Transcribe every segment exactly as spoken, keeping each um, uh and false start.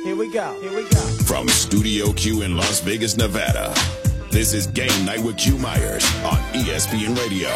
Here we go. Here we go. From Studio Q in Las Vegas, Nevada, this is Game Night with Q Myers on E S P N Radio.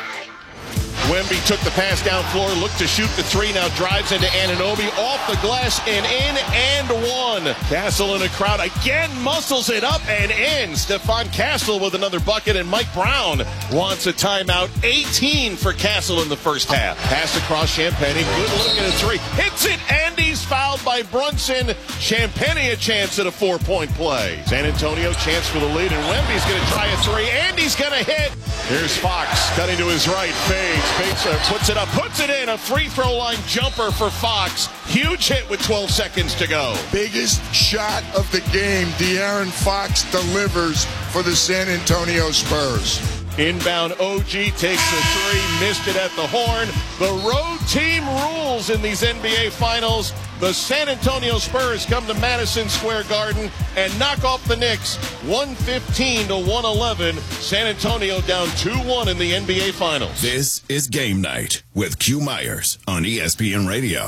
Wemby took the pass down floor, looked to shoot the three, now drives into Anunoby, off the glass and in and one. Castle in the crowd again muscles it up and in. Stephon Castle with another bucket, and Mike Brown wants a timeout. eighteen for Castle in the first half. Pass across Champagnie, good look at a three. Hits it, and he's fouled by Brunson. Champagnie a chance at a four-point play. San Antonio chance for the lead, and Wemby's going to try a three, and he's going to hit. Here's Fox cutting to his right, fades. Bates uh, puts it up, puts it in. A free throw line jumper for Fox. Huge hit with twelve seconds to go. Biggest shot of the game. De'Aaron Fox delivers for the San Antonio Spurs. Inbound O G takes the three, missed it at the horn. The road team rules in these N B A Finals. The San Antonio Spurs come to Madison Square Garden and knock off the Knicks one fifteen to one eleven. San Antonio down two one in the N B A Finals. This is Game Night with Q Myers on E S P N Radio.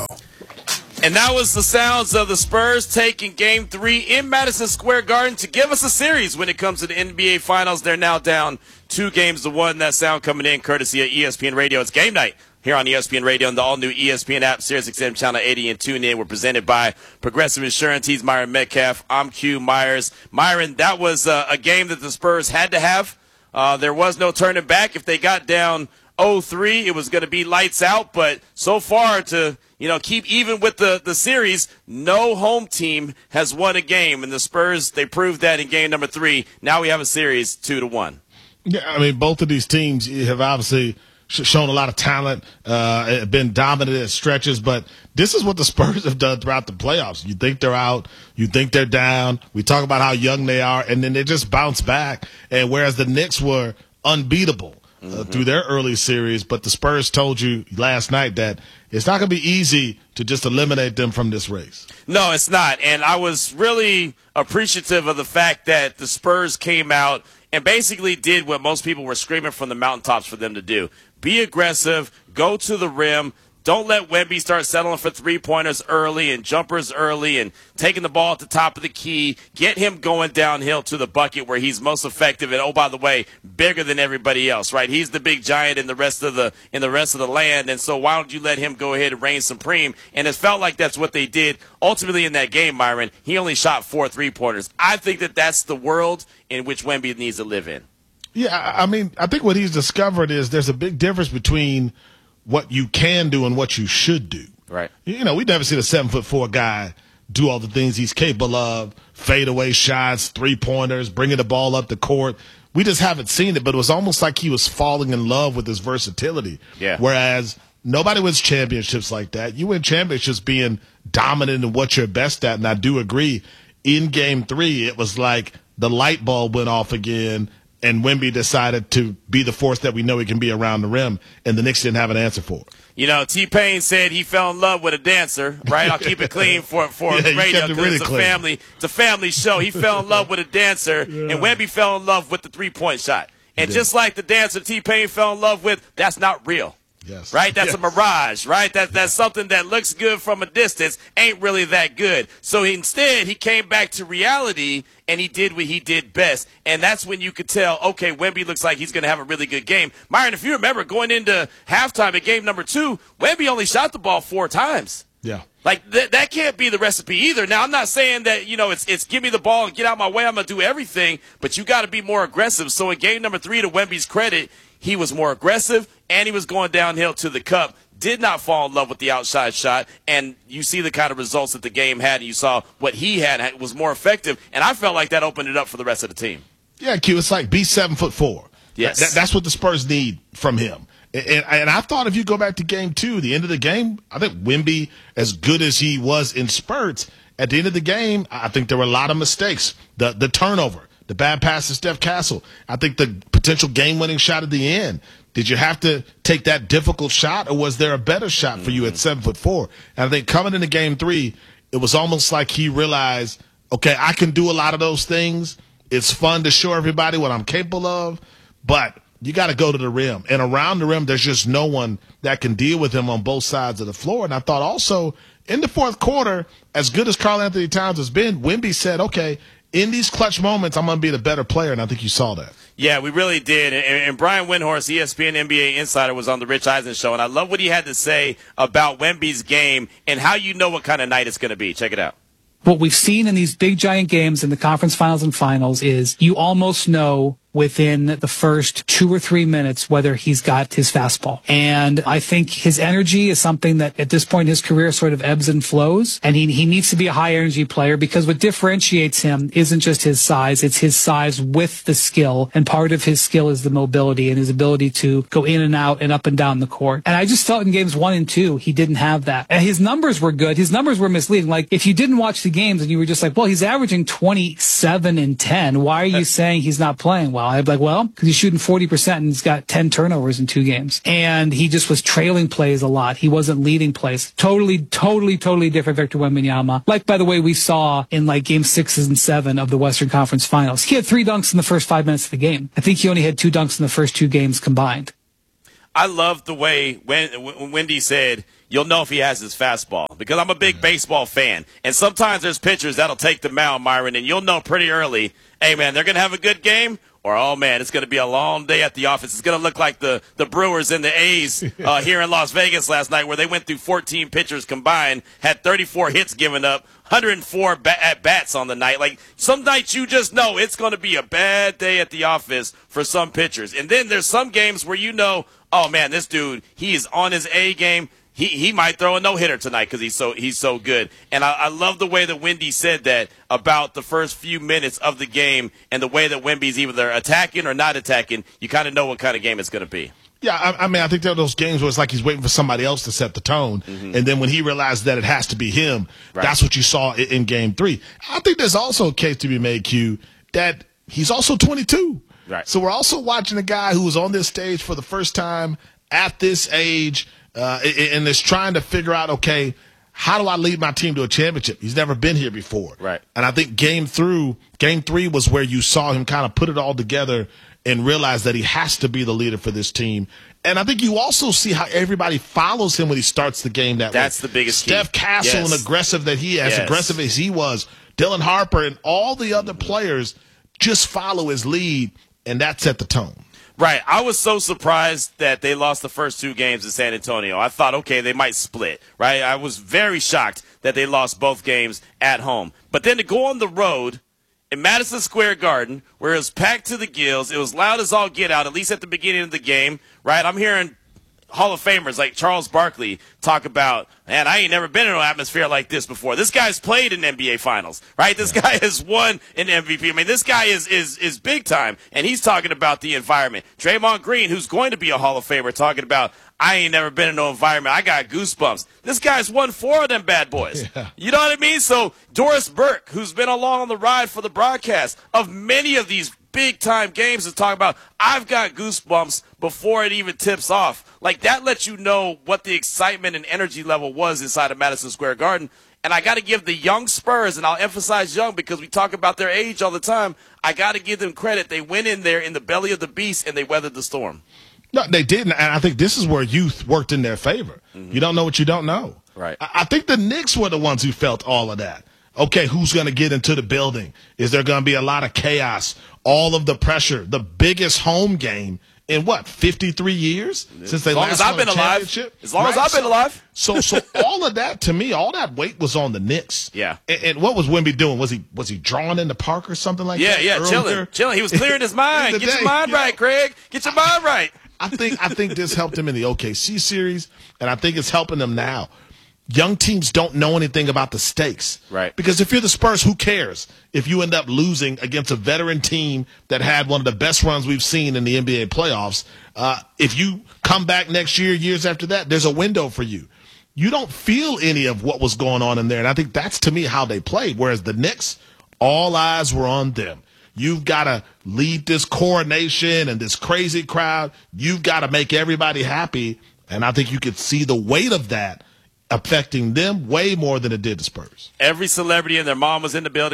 And that was the sounds of the Spurs taking Game three in Madison Square Garden to give us a series when it comes to the N B A Finals. They're now down two games to one. That sound coming in courtesy of E S P N Radio. It's Game Night here on E S P N Radio and the all-new E S P N app, Sirius X M Channel eighty, and tune in. We're presented by Progressive Insurance. He's Myron Metcalf. I'm Q Myers. Myron, that was uh, a game that the Spurs had to have. Uh, there was no turning back. If they got down oh three, it was going to be lights out. But so far, to you know keep even with the, the series, no home team has won a game. And the Spurs, they proved that in game number three. Now we have a series two to one. Yeah, I mean, both of these teams have obviously shown a lot of talent, uh, been dominant at stretches, but this is what the Spurs have done throughout the playoffs. You think they're out, you think they're down. We talk about how young they are, and then they just bounce back. And whereas the Knicks were unbeatable uh, mm-hmm. through their early series, but the Spurs told you last night that it's not going to be easy to just eliminate them from this race. No, it's not. And I was really appreciative of the fact that the Spurs came out and basically did what most people were screaming from the mountaintops for them to do. Be aggressive, go to the rim. Don't let Wemby start settling for three-pointers early and jumpers early and taking the ball at the top of the key. Get him going downhill to the bucket where he's most effective and, oh, by the way, bigger than everybody else, right? He's the big giant in the rest of the in the rest of the land, and so why don't you let him go ahead and reign supreme? And it felt like that's what they did ultimately in that game, Myron. He only shot four three-pointers. I think that that's the world in which Wemby needs to live in. Yeah, I mean, I think what he's discovered is there's a big difference between what you can do and what you should do. Right. You know, we never seen a seven foot four guy do all the things he's capable of, fadeaway shots, three-pointers, bringing the ball up the court. We just haven't seen it, but it was almost like he was falling in love with his versatility. Yeah. Whereas nobody wins championships like that. You win championships being dominant in what you're best at, and I do agree. In game three, it was like the light bulb went off again, and Wemby decided to be the force that we know he can be around the rim, and the Knicks didn't have an answer for it. You know, T-Pain said he fell in love with a dancer, right? I'll keep it clean for, for yeah, radio because really it's, a clean. family, it's a family show. He fell in love with a dancer, yeah. and Wemby fell in love with the three-point shot. And just like the dancer T-Pain fell in love with, that's not real. Yes. Right? That's yes. a mirage, right? That, that's something that looks good from a distance, ain't really that good. So he, instead, he came back to reality, and he did what he did best. And that's when you could tell, okay, Wemby looks like he's going to have a really good game. Myron, if you remember, going into halftime at game number two, Wemby only shot the ball four times. Yeah. Like, th- that can't be the recipe either. Now, I'm not saying that, you know, it's it's give me the ball and get out of my way, I'm going to do everything, but you got to be more aggressive. So in game number three, to Wemby's credit, he was more aggressive, and he was going downhill to the cup. Did not fall in love with the outside shot, and you see the kind of results that the game had, and you saw what he had was more effective, and I felt like that opened it up for the rest of the team. Yeah, Q, it's like be seven foot four. Yes. That, that's what the Spurs need from him. And, and, and I thought if you go back to game two, the end of the game, I think Wemby, as good as he was in spurts, at the end of the game, I think there were a lot of mistakes. The the turnover, the bad pass to Steph Castle. I think the potential game-winning shot at the end. Did you have to take that difficult shot, or was there a better shot for you at seven foot four? And I think coming into game three, it was almost like he realized, okay, I can do a lot of those things. It's fun to show everybody what I'm capable of, but you got to go to the rim. And around the rim, there's just no one that can deal with him on both sides of the floor. And I thought also in the fourth quarter, as good as Karl Anthony Towns has been, Wemby said, okay, in these clutch moments, I'm going to be the better player, and I think you saw that. Yeah, we really did. And, and Brian Windhorst, E S P N N B A insider, was on the Rich Eisen show, and I love what he had to say about Wemby's game and how you know what kind of night it's going to be. Check it out. What we've seen in these big, giant games in the conference finals and finals is you almost know within the first two or three minutes whether he's got his fastball. And I think his energy is something that at this point in his career sort of ebbs and flows. And he, he needs to be a high energy player because what differentiates him isn't just his size, it's his size with the skill. And part of his skill is the mobility and his ability to go in and out and up and down the court. And I just felt in games one and two, he didn't have that. And his numbers were good. His numbers were misleading. Like if you didn't watch the games and you were just like, well, he's averaging twenty-seven and ten. Why are you saying he's not playing well? I'd be like, well, because he's shooting forty percent and he's got ten turnovers in two games. And he just was trailing plays a lot. He wasn't leading plays. Totally, totally, totally different Victor Wembanyama. Like, by the way, we saw in like game sixes and seven of the Western Conference Finals. He had three dunks in the first five minutes of the game. I think he only had two dunks in the first two games combined. I love the way when, when Wendy said, you'll know if he has his fastball, because I'm a big baseball fan. And sometimes there's pitchers that'll take the mound, Myron, and you'll know pretty early, hey, man, they're going to have a good game, or, oh, man, it's going to be a long day at the office. It's going to look like the, the Brewers and the A's uh, here in Las Vegas last night, where they went through fourteen pitchers combined, had thirty-four hits given up, one hundred four ba- at-bats on the night. Like, some nights you just know it's going to be a bad day at the office for some pitchers. And then there's some games where you know, oh, man, this dude, he is on his A game. He he might throw a no-hitter tonight because he's so he's so good. And I, I love the way that Wendy said that about the first few minutes of the game and the way that Wemby's either attacking or not attacking. You kind of know what kind of game it's going to be. Yeah, I, I mean, I think there are those games where it's like he's waiting for somebody else to set the tone. Mm-hmm. And then when he realized that it has to be him, right. That's what you saw in, in game three. I think there's also a case to be made, Q, that he's also twenty-two. Right. So we're also watching a guy who was on this stage for the first time at this age, Uh, and is trying to figure out, okay, how do I lead my team to a championship? He's never been here before. Right. And I think game through, game three was where you saw him kind of put it all together and realize that he has to be the leader for this team. And I think you also see how everybody follows him when he starts the game that That's way. the biggest Steph key. Castle Yes. and aggressive that he, as yes. aggressive as he was, Dylan Harper and all the other players just follow his lead, and that set the tone. Right. I was so surprised that they lost the first two games in San Antonio. I thought, okay, they might split, right? I was very shocked that they lost both games at home. But then to go on the road in Madison Square Garden, where it was packed to the gills, it was loud as all get out, at least at the beginning of the game, right? I'm hearing Hall of Famers like Charles Barkley talk about, man, I ain't never been in an atmosphere like this before. This guy's played in N B A Finals, right? This yeah. guy has won an M V P. I mean, this guy is is is big time, and he's talking about the environment. Draymond Green, who's going to be a Hall of Famer, talking about, I ain't never been in no environment. I got goosebumps. This guy's won four of them bad boys. Yeah. You know what I mean? So Doris Burke, who's been along on the ride for the broadcast of many of these big-time games, is talking about, I've got goosebumps before it even tips off. Like, that lets you know what the excitement and energy level was inside of Madison Square Garden. And I got to give the young Spurs, and I'll emphasize young because we talk about their age all the time, I got to give them credit. They went in there in the belly of the beast, and they weathered the storm. No, they didn't, and I think this is where youth worked in their favor. Mm-hmm. You don't know what you don't know. Right. I, I think the Knicks were the ones who felt all of that. Okay, who's going to get into the building? Is there going to be a lot of chaos? All of the pressure, the biggest home game in what, fifty-three years since they last won a championship? As long as I've been alive. So, so all of that, to me, all that weight was on the Knicks. Yeah. And, and what was Wemby doing? Was he was he drawing in the park or something like yeah, that? Yeah, yeah, chilling, chilling. He was clearing his mind. Get day, your mind yeah. right, Craig. Get your mind right. I think I think this helped him in the O K C series, and I think it's helping them now. Young teams don't know anything about the stakes. Right. Because if you're the Spurs, who cares if you end up losing against a veteran team that had one of the best runs we've seen in the N B A playoffs? Uh, if you come back next year, years after that, there's a window for you. You don't feel any of what was going on in there, and I think that's, to me, how they played. Whereas the Knicks, all eyes were on them. You've got to lead this coronation and this crazy crowd. You've got to make everybody happy, and I think you could see the weight of that affecting them way more than it did the Spurs. Every celebrity and their mom was in the building.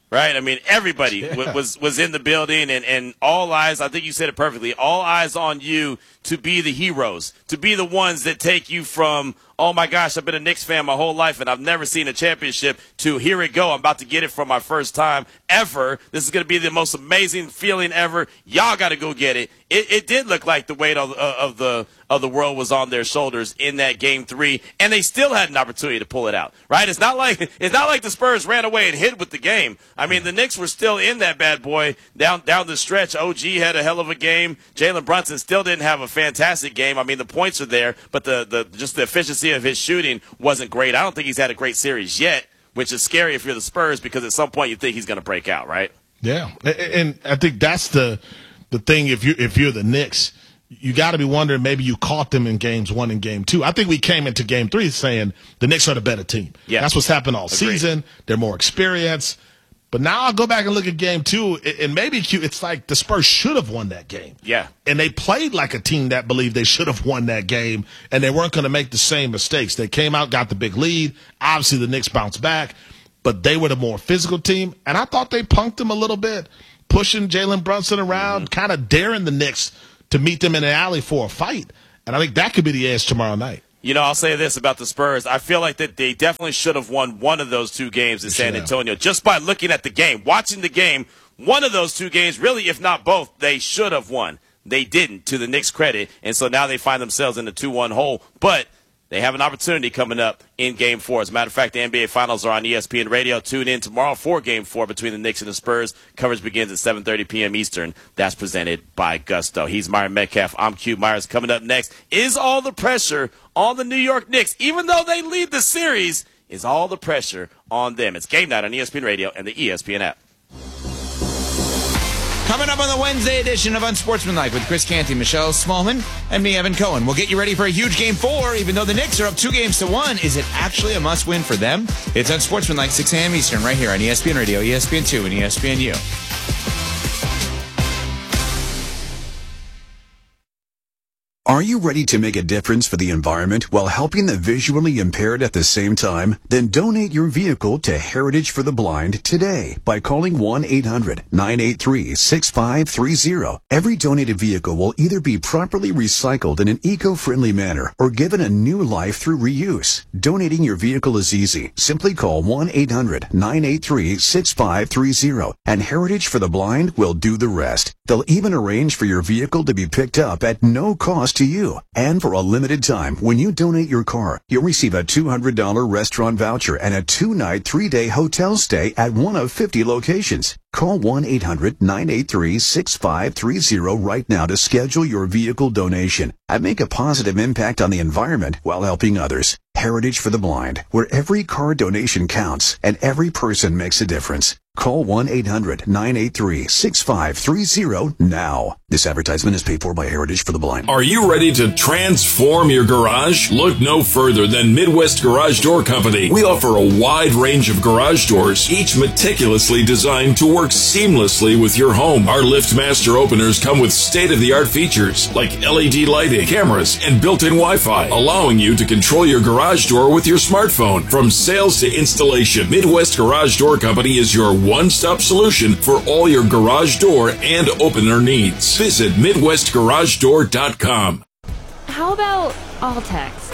Right? I mean, everybody Yeah. w- was was in the building, and, and all eyes, I think you said it perfectly, all eyes on you to be the heroes, to be the ones that take you from, oh my gosh, I've been a Knicks fan my whole life and I've never seen a championship, to here we go, I'm about to get it for my first time ever. This is going to be the most amazing feeling ever. Y'all got to go get it. It, it did look like the weight of, of the of the world was on their shoulders in that game three, and they still had an opportunity to pull it out. Right? It's not like it's not like the Spurs ran away and hid with the game. I mean, the Knicks were still in that bad boy down down the stretch. O G had a hell of a game. Jalen Brunson still didn't have a fantastic game. I mean, the points are there, but the, the just the efficiency of his shooting wasn't great. I don't think he's had a great series yet, which is scary if you're the Spurs, because at some point you think he's going to break out, right? Yeah, and I think that's the the thing. If you if you're the Knicks, you got to be wondering, maybe you caught them in games one and game two. I think we came into game three saying the Knicks are the better team. Yeah. That's what's happened all Agreed. season. They're more experienced. But now I'll go back and look at game two, and maybe it's like the Spurs should have won that game. Yeah. And they played like a team that believed they should have won that game, and they weren't going to make the same mistakes. They came out, got the big lead. Obviously, the Knicks bounced back, but they were the more physical team, and I thought they punked them a little bit, pushing Jalen Brunson around, mm-hmm. kind of daring the Knicks to meet them in the alley for a fight. And I think that could be the edge tomorrow night. You know, I'll say this about the Spurs. I feel like that they definitely should have won one of those two games in San Antonio. Just by looking at the game, watching the game, one of those two games, really, if not both, they should have won. They didn't, to the Knicks' credit, and so now they find themselves in a two one hole. But they have an opportunity coming up in Game four. As a matter of fact, the N B A Finals are on E S P N Radio. Tune in tomorrow for Game four between the Knicks and the Spurs. Coverage begins at seven thirty p.m. Eastern. That's presented by Gusto. He's Myron Metcalf. I'm Q Myers. Coming up next, is all the pressure on the New York Knicks, even though they lead the series, is all the pressure on them? It's Game Night on E S P N Radio and the E S P N app. Coming up on the Wednesday edition of Unsportsmanlike with Chris Canty, Michelle Smallman, and me, Evan Cohen. We'll get you ready for a huge Game four. Even though the Knicks are up two games to one, is it actually a must-win for them? It's Unsportsmanlike, six a.m. Eastern, right here on E S P N Radio, E S P N two, and E S P N U. Are you ready to make a difference for the environment while helping the visually impaired at the same time? Then donate your vehicle to Heritage for the Blind today by calling one eight hundred nine eight three six five three zero. Every donated vehicle will either be properly recycled in an eco-friendly manner or given a new life through reuse. Donating your vehicle is easy. Simply call one eight hundred nine eight three six five three zero and Heritage for the Blind will do the rest. They'll even arrange for your vehicle to be picked up at no cost to you. And for a limited time, when you donate your car, you'll receive a two hundred dollars restaurant voucher and a two-night, three-day hotel stay at one of fifty locations. Call one eight hundred nine eight three six five three zero right now to schedule your vehicle donation and make a positive impact on the environment while helping others. Heritage for the Blind, where every car donation counts and every person makes a difference. Call one eight hundred nine eight three six five three zero now. This advertisement is paid for by Heritage for the Blind. Are you ready to transform your garage? Look no further than Midwest Garage Door Company. We offer a wide range of garage doors, each meticulously designed to work seamlessly with your home. Our LiftMaster openers come with state-of-the-art features like L E D lighting, cameras, and built-in Wi-Fi, allowing you to control your garage door with your smartphone. From sales to installation, Midwest Garage Door Company is your one-stop solution for all your garage door and opener needs. Visit Midwest Garage Door dot com. How about all text?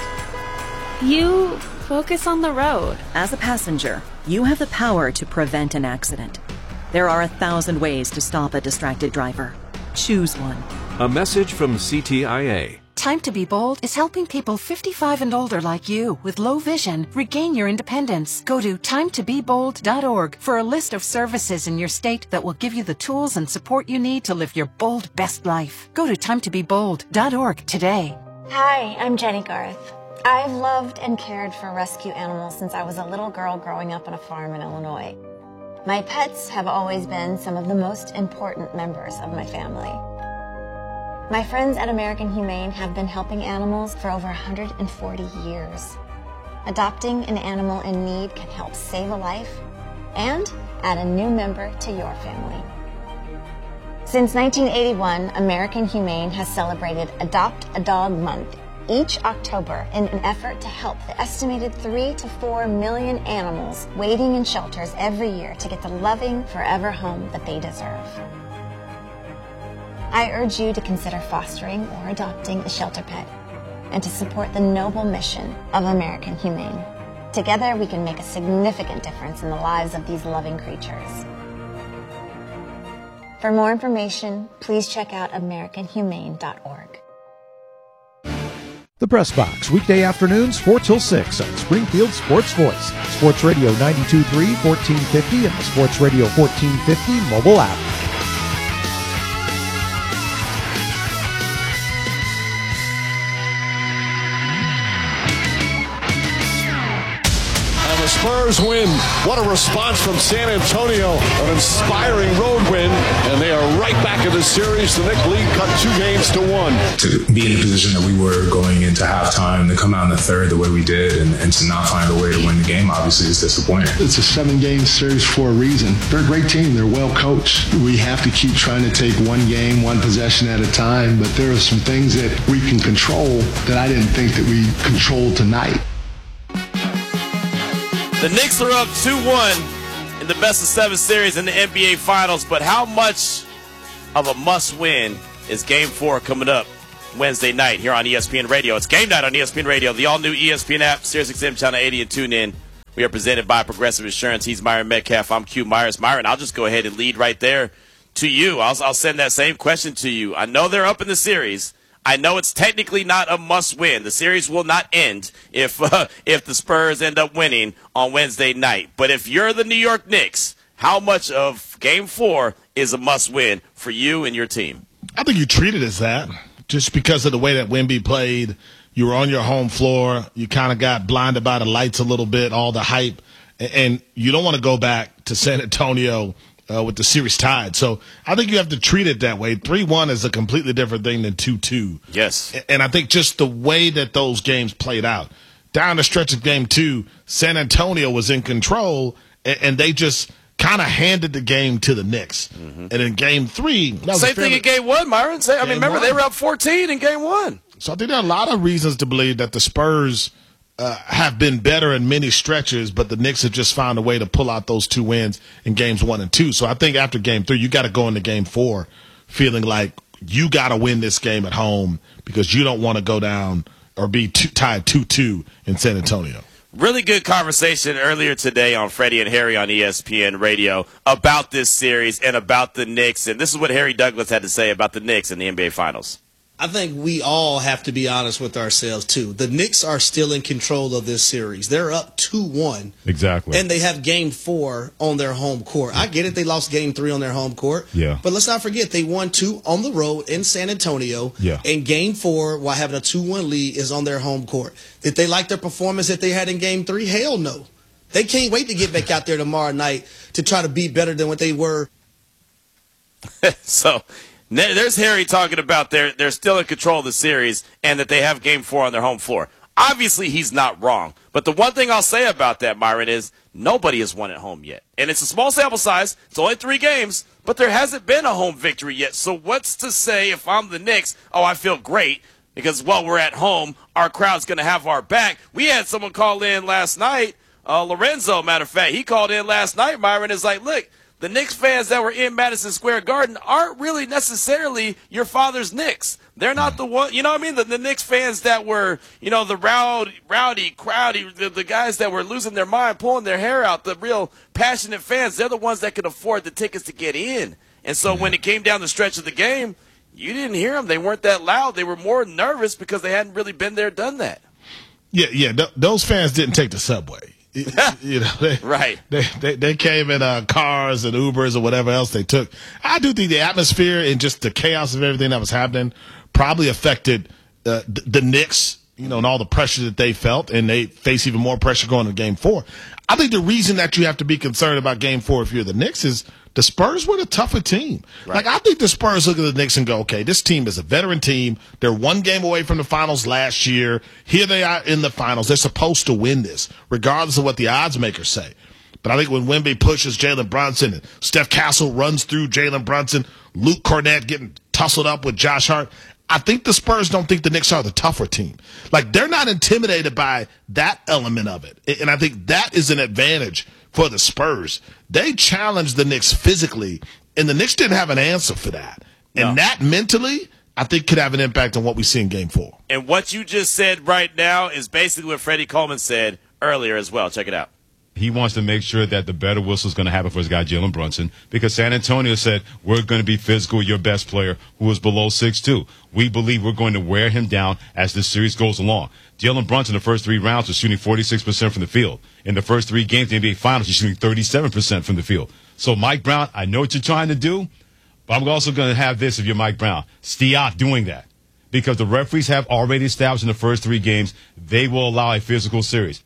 You focus on the road. As a passenger, you have the power to prevent an accident. There are a thousand ways to stop a distracted driver. Choose one. A message from C T I A. Time to Be Bold is helping people fifty-five and older like you with low vision regain your independence. Go to time to be bold dot org for a list of services in your state that will give you the tools and support you need to live your bold best life. Go to time to be bold dot org today. Hi, I'm Jenny Garth. I've loved and cared for rescue animals since I was a little girl growing up on a farm in Illinois. My pets have always been some of the most important members of my family. My friends at American Humane have been helping animals for over one hundred forty years. Adopting an animal in need can help save a life and add a new member to your family. Since nineteen eighty-one, American Humane has celebrated Adopt a Dog Month each October in an effort to help the estimated three to four million animals waiting in shelters every year to get the loving, forever home that they deserve. I urge you to consider fostering or adopting a shelter pet and to support the noble mission of American Humane. Together, we can make a significant difference in the lives of these loving creatures. For more information, please check out american humane dot org. The Press Box, weekday afternoons, four till six on Springfield Sports Voice, Sports Radio ninety-two point three, fourteen fifty, and the Sports Radio fourteen fifty mobile app. The Spurs win. What a response from San Antonio. An inspiring road win, and they are right back in the series. The Knicks lead cut two games to one. To be in the position that we were going into halftime, to come out in the third the way we did, and, and to not find a way to win the game, obviously is disappointing. It's a seven-game series for a reason. They're a great team. They're well coached. We have to keep trying to take one game, one possession at a time, but there are some things that we can control that I didn't think that we controlled tonight. The Knicks are up two one in the best of seven series in the N B A Finals, but how much of a must-win is Game four coming up Wednesday night here on E S P N Radio? It's Game Night on E S P N Radio, the all-new E S P N app, Sirius X M Channel eighty, and tune in. We are presented by Progressive Insurance. He's Myron Metcalf. I'm Q Myers. Myron, I'll just go ahead and lead right there to you. I'll, I'll send that same question to you. I know they're up in the series. I know it's technically not a must-win. The series will not end if uh, if the Spurs end up winning on Wednesday night. But if you're the New York Knicks, how much of Game four is a must-win for you and your team? I think you treat it as that. Just because of the way that Wemby played, you were on your home floor. You kind of got blinded by the lights a little bit, all the hype. And you don't want to go back to San Antonio Uh, with the series tied. So I think you have to treat it that way. three one is a completely different thing than two two. Yes. And I think just the way that those games played out, down the stretch of game two, San Antonio was in control, and, and they just kind of handed the game to the Knicks. Mm-hmm. And in game three, that was same fairly, thing in game one, Myron. Say, I mean, remember, one. they were up fourteen in game one. So I think there are a lot of reasons to believe that the Spurs Uh, have been better in many stretches, but the Knicks have just found a way to pull out those two wins in games one and two. So I think after game three, you got to go into game four feeling like you got to win this game at home because you don't want to go down or be two, tied two two in San Antonio. Really good conversation earlier today on Freddie and Harry on E S P N Radio about this series and about the Knicks. And this is what Harry Douglas had to say about the Knicks in the N B A Finals. I think we all have to be honest with ourselves, too. The Knicks are still in control of this series. They're up two one. Exactly. And they have game four on their home court. I get it. They lost game three on their home court. Yeah. But let's not forget, they won two on the road in San Antonio. Yeah. And game four, while having a two one lead, is on their home court. Did they like their performance that they had in game three? Hell no. They can't wait to get back out there tomorrow night to try to be better than what they were. So there's Harry talking about they're, they're still in control of the series and that they have game four on their home floor. Obviously, he's not wrong. But the one thing I'll say about that, Myron, is nobody has won at home yet. And it's a small sample size. It's only three games. But there hasn't been a home victory yet. So what's to say if I'm the Knicks, oh, I feel great because, well, we're at home. Our crowd's going to have our back. We had someone call in last night, uh, Lorenzo, matter of fact. He called in last night, Myron, is like, look, the Knicks fans that were in Madison Square Garden aren't really necessarily your father's Knicks. They're not the one, you know what I mean? The, the Knicks fans that were, you know, the rowdy, rowdy, crowdy, the, the guys that were losing their mind, pulling their hair out, the real passionate fans, they're the ones that could afford the tickets to get in. And so when it came down the stretch of the game, you didn't hear them. They weren't that loud. They were more nervous because they hadn't really been there, done that. Yeah, yeah. Th- those fans didn't take the subway. you know, they, right. They, they they came in uh, cars and Ubers or whatever else they took. I do think the atmosphere and just the chaos of everything that was happening probably affected uh, the, the Knicks, you know, and all the pressure that they felt, and they face even more pressure going to Game Four. I think the reason that you have to be concerned about Game Four if you're the Knicks is the Spurs were the tougher team. Right. Like, I think the Spurs look at the Knicks and go, okay, this team is a veteran team. They're one game away from the finals last year. Here they are in the finals. They're supposed to win this, regardless of what the odds makers say. But I think when Wemby pushes Jalen Brunson and Steph Castle runs through Jalen Brunson, Luke Cornett getting tussled up with Josh Hart, I think the Spurs don't think the Knicks are the tougher team. Like, they're not intimidated by that element of it. And I think that is an advantage for the Spurs. They challenged the Knicks physically, and the Knicks didn't have an answer for that. And no. that mentally, I think, could have an impact on what we see in game four. And what you just said right now is basically what Freddie Coleman said earlier as well. Check it out. He wants to make sure that the better whistle is going to happen for his guy, Jalen Brunson, because San Antonio said, we're going to be physical, your best player, who is below six two. We believe we're going to wear him down as the series goes along. Jalen Brunson, the first three rounds, was shooting forty-six percent from the field. In the first three games, the N B A Finals, he's shooting thirty-seven percent from the field. So, Mike Brown, I know what you're trying to do, but I'm also going to have this if you're Mike Brown. Stop doing that. Because the referees have already established in the first three games, they will allow a physical series.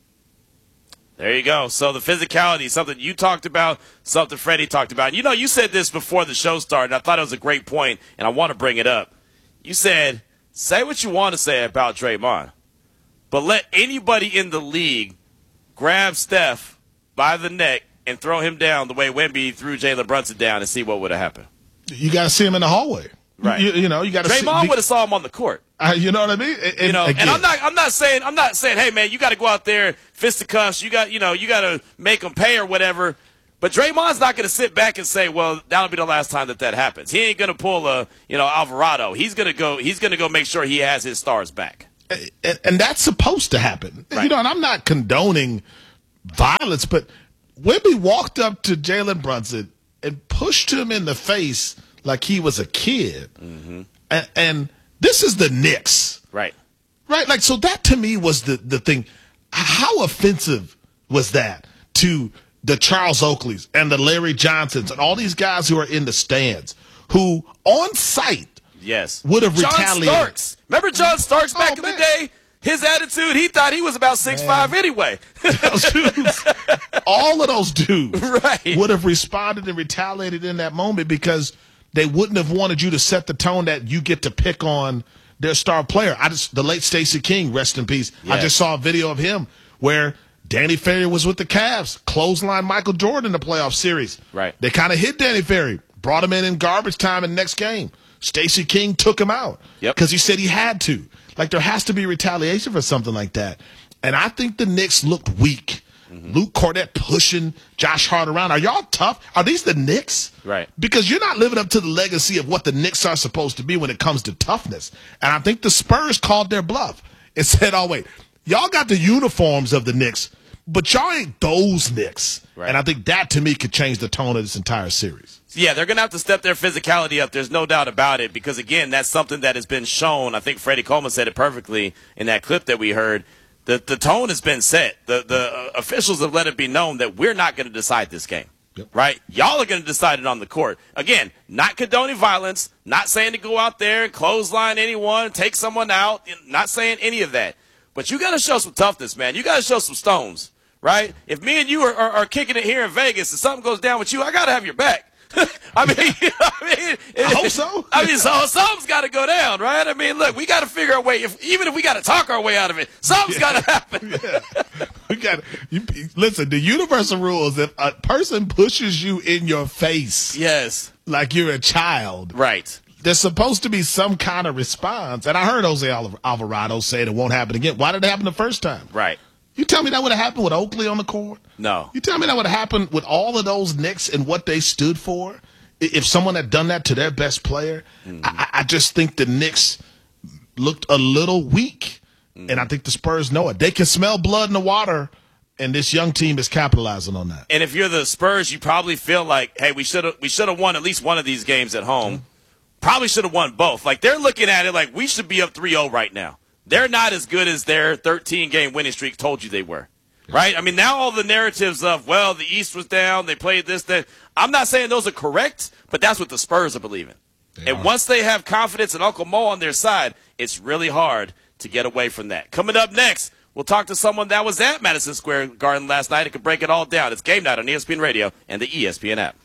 There you go. So the physicality, something you talked about, something Freddie talked about. You know, you said this before the show started. I thought it was a great point, and I want to bring it up. You said, say what you want to say about Draymond, but let anybody in the league grab Steph by the neck and throw him down the way Wemby threw Jalen Brunson down and see what would have happened. You got to see him in the hallway. Right. You, you know, you got to. Draymond would have saw him on the court. Uh, you know what I mean? And, you know, again, and I'm not. I'm not saying. I'm not saying. Hey, man, you got to go out there fisticuffs. You got. You know, you got to make them pay or whatever. But Draymond's not going to sit back and say, "Well, that'll be the last time that that happens." He ain't going to pull a, you know, Alvarado. He's going to go. He's going to go make sure he has his stars back. And, and that's supposed to happen. Right. You know, and I'm not condoning violence, but Wemby walked up to Jalen Brunson and pushed him in the face like he was a kid. Mm-hmm. And, and this is the Knicks. Right. Right? Like, so that to me was the, the thing. How offensive was that to the Charles Oakleys and the Larry Johnsons and all these guys who are in the stands who on site yes. would have John retaliated. Starks. Remember John Starks back oh, in man. the day? His attitude, he thought he was about six five anyway. Those dudes, all of those dudes right. would have responded and retaliated in that moment because they wouldn't have wanted you to set the tone that you get to pick on their star player. I just the late Stacey King, rest in peace. Yes. I just saw a video of him where Danny Ferry was with the Cavs, clothesline Michael Jordan in the playoff series. Right. They kind of hit Danny Ferry, brought him in in garbage time in the next game. Stacey King took him out because yep. he said he had to. Like, there has to be retaliation for something like that. And I think the Knicks looked weak. Mm-hmm. Luke Cornett pushing Josh Hart around. Are y'all tough? Are these the Knicks? Right. Because you're not living up to the legacy of what the Knicks are supposed to be when it comes to toughness. And I think the Spurs called their bluff and said, oh, wait, y'all got the uniforms of the Knicks, but y'all ain't those Knicks. Right. And I think that, to me, could change the tone of this entire series. Yeah, they're going to have to step their physicality up. There's no doubt about it because, again, that's something that has been shown. I think Freddie Coleman said it perfectly in that clip that we heard. The the tone has been set. The, the uh, officials have let it be known that we're not going to decide this game, yep. right? Y'all are going to decide it on the court. Again, not condoning violence, not saying to go out there and clothesline anyone, take someone out, not saying any of that. But you got to show some toughness, man. You got to show some stones, right? If me and you are, are, are kicking it here in Vegas and something goes down with you, I got to have your back. I mean, I mean, I hope so. I mean, so something's got to go down, right? I mean, look, we got to figure a way. If even if we got to talk our way out of it, something's yeah. got to happen. Yeah. We got you. Listen, the universal rule is if a person pushes you in your face, yes, like you're a child, right? There's supposed to be some kind of response. And I heard Jose Alvarado say it won't happen again. Why did it happen the first time? Right. You tell me that would have happened with Oakley on the court? No. You tell me that would have happened with all of those Knicks and what they stood for? If someone had done that to their best player, mm-hmm. I, I just think the Knicks looked a little weak. Mm-hmm. And I think the Spurs know it. They can smell blood in the water, and this young team is capitalizing on that. And if you're the Spurs, you probably feel like, hey, we should have we should have won at least one of these games at home. Mm-hmm. Probably should have won both. Like, they're looking at it like we should be up three oh right now. They're not as good as their thirteen-game winning streak told you they were, right? I mean, now all the narratives of, well, the East was down, they played this, that. I'm not saying those are correct, but that's what the Spurs are believing. They and are. Once they have confidence in Uncle Mo on their side, it's really hard to get away from that. Coming up next, we'll talk to someone that was at Madison Square Garden last night and can break it all down. It's Game Night on E S P N Radio and the E S P N app.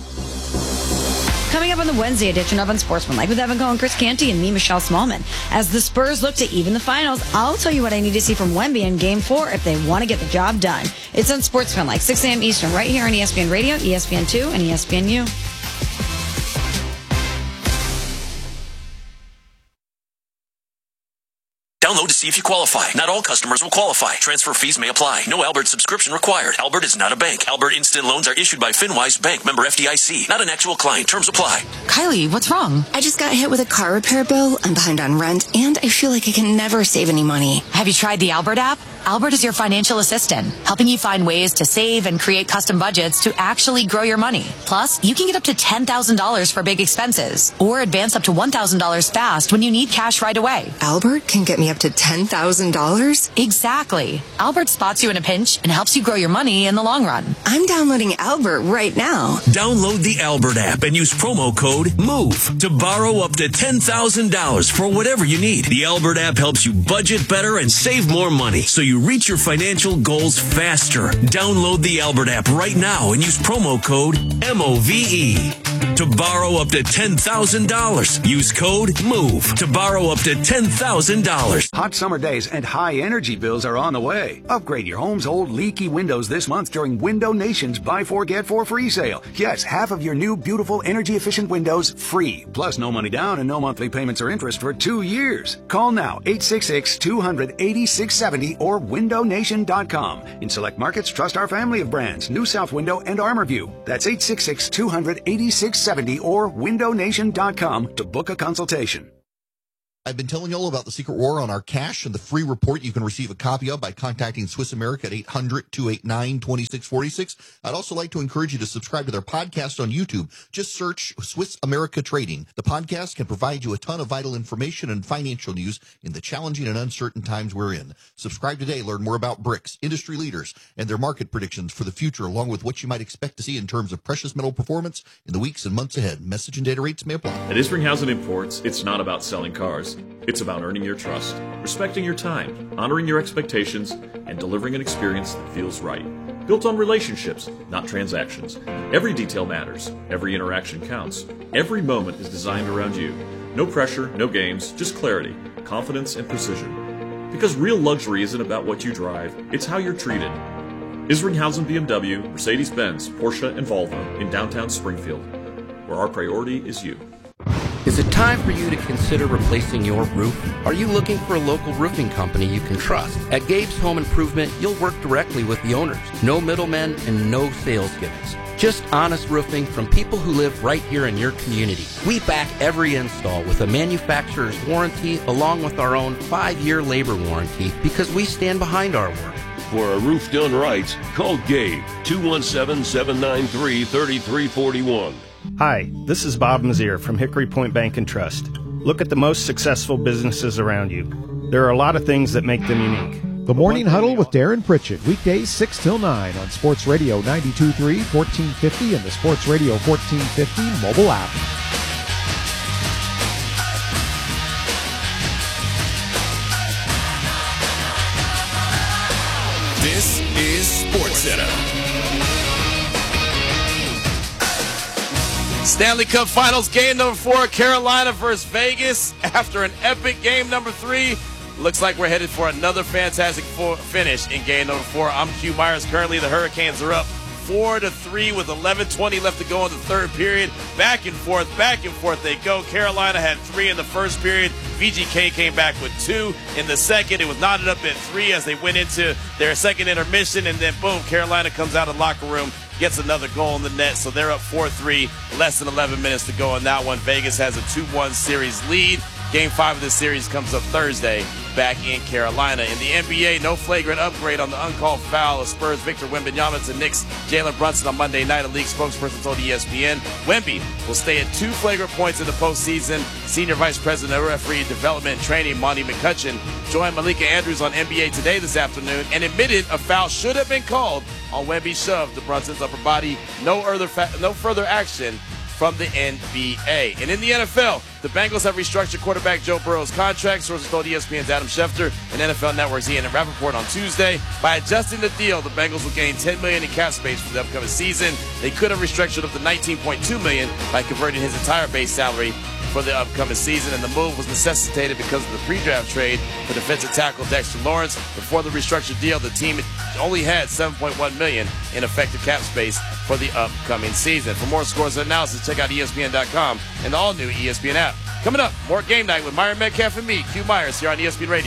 Coming up on the Wednesday edition of Unsportsmanlike with Evan Cohen, Chris Canty, and me, Michelle Smallman. As the Spurs look to even the finals, I'll tell you what I need to see from Wemby in Game four if they want to get the job done. It's Unsportsmanlike, six a.m. Eastern, right here on E S P N Radio, E S P N two, and E S P N U. Download to see if you qualify. Not all customers will qualify. Transfer fees may apply. No Albert subscription required. Albert is not a bank. Albert Instant Loans are issued by FinWise Bank, member F D I C. Not an actual client. Terms apply. Kylie, what's wrong? I just got hit with a car repair bill. I'm behind on rent, and I feel like I can never save any money. Have you tried the Albert app? Albert is your financial assistant, helping you find ways to save and create custom budgets to actually grow your money. Plus, you can get up to ten thousand dollars for big expenses or advance up to one thousand dollars fast when you need cash right away. Albert can get me up to ten thousand dollars? Exactly. Albert spots you in a pinch and helps you grow your money in the long run. I'm downloading Albert right now. Download the Albert app and use promo code MOVE to borrow up to ten thousand dollars for whatever you need. The Albert app helps you budget better and save more money so you reach your financial goals faster. Download the Albert app right now and use promo code M O V E to borrow up to ten thousand dollars. Use code MOVE to borrow up to ten thousand dollars. Hot summer days and high energy bills are on the way. Upgrade your home's old leaky windows this month during Window Nation's Buy Four Get Four free sale. Yes, half of your new beautiful energy efficient windows free. Plus no money down and no monthly payments or interest for two years. Call now eight six six, two hundred, eighty-six seventy or window nation dot com. In select markets, trust our family of brands, New South Window and ArmorView. That's eight six six, two hundred, eighty-six seventy or window nation dot com to book a consultation. I've been telling you all about the secret war on our cash and the free report you can receive a copy of by contacting Swiss America at eight hundred, two eight nine, two six four six. I'd also like to encourage you to subscribe to their podcast on YouTube. Just search Swiss America Trading. The podcast can provide you a ton of vital information and financial news in the challenging and uncertain times we're in. Subscribe today. Learn more about bricks, industry leaders, and their market predictions for the future, along with what you might expect to see in terms of precious metal performance in the weeks and months ahead. Message and data rates may apply. At Isringhausen Imports, it's not about selling cars. It's about earning your trust, respecting your time, honoring your expectations, and delivering an experience that feels right. Built on relationships, not transactions. Every detail matters. Every interaction counts. Every moment is designed around you. No pressure, no games, just clarity, confidence, and precision. Because real luxury isn't about what you drive, it's how you're treated. Isringhausen B M W, Mercedes-Benz, Porsche, and Volvo in downtown Springfield, where our priority is you. Is it time for you to consider replacing your roof? Are you looking for a local roofing company you can trust? At Gabe's Home Improvement, you'll work directly with the owners. No middlemen and no sales gimmicks. Just honest roofing from people who live right here in your community. We back every install with a manufacturer's warranty along with our own five-year labor warranty because we stand behind our work. For a roof done right, call Gabe, two one seven, seven nine three, three three four one. Hi, this is Bob Mazier from Hickory Point Bank and Trust. Look at the most successful businesses around you. There are a lot of things that make them unique. The Morning Huddle with Darren Pritchett, weekdays six till nine on Sports Radio ninety-two point three, fourteen fifty and the Sports Radio fourteen fifty mobile app. This is SportsCenter. Stanley Cup Finals game number four, Carolina versus Vegas. After an epic game number three, looks like we're headed for another fantastic finish in game number four. I'm Q Myers. Currently, the Hurricanes are up four to three with eleven twenty left to go in the third period. Back and forth, back and forth they go. Carolina had three in the first period. V G K came back with two in the second. It was knotted up at three as they went into their second intermission, and then boom, Carolina comes out of the locker room, gets another goal in the net, so they're up four three, less than eleven minutes to go in that one. Vegas has a two one series lead. Game five of this series comes up Thursday back in Carolina. In the N B A, no flagrant upgrade on the uncalled foul of Spurs Victor Wembanyama to Knicks Jalen Brunson on Monday night. A league spokesperson told E S P N Wemby will stay at two flagrant points in the postseason. Senior Vice President of Referee Development and Training Monty McCutcheon joined Malika Andrews on N B A Today this afternoon and admitted a foul should have been called on Wemby's shove to Brunson's upper body. No further, fa- no further action from the N B A. And in the N F L, the Bengals have restructured quarterback Joe Burrow's contract. Sources told E S P N's Adam Schefter and N F L Network's Ian Rappaport on Tuesday. By adjusting the deal, the Bengals will gain ten million dollars in cap space for the upcoming season. They could have restructured up to nineteen point two million dollars by converting his entire base salary for the upcoming season, and the move was necessitated because of the pre-draft trade for defensive tackle Dexter Lawrence. Before the restructured deal, the team only had seven point one million dollars in effective cap space for the upcoming season. For more scores and analysis, check out E S P N dot com and the all-new E S P N app. Coming up, more Game Night with Myron Metcalf and me, Q Myers, here on E S P N Radio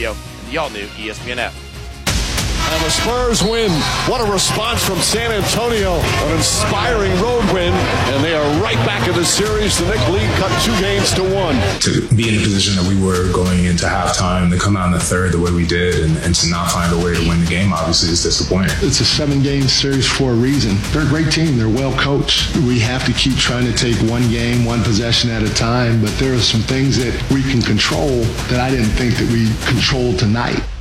the all-new E S P N app. And the Spurs win. What a response from San Antonio. An inspiring road win. And they are right back in the series. The Knicks lead cut two games to one. To be in a position that we were going into halftime, to come out in the third the way we did, and, and to not find a way to win the game, obviously, is disappointing. It's a seven-game series for a reason. They're a great team. They're well coached. We have to keep trying to take one game, one possession at a time, but there are some things that we can control that I didn't think that we controlled tonight.